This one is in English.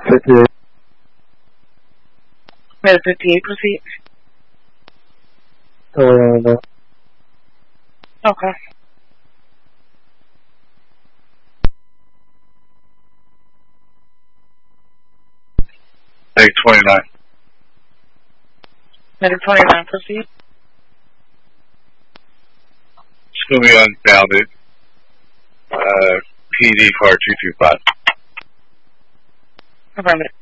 58. Medic 58, proceed. Totally Okay. Medic 29. Medic 29, proceed. Scooby unfounded. PD car 225. Affirmative.